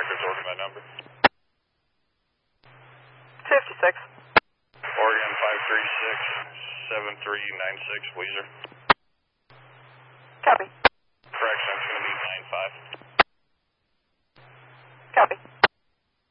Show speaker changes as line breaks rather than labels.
records, Oregon, that number.
56.
Oregon 536-7396, Weezer.
Copy.
Correction,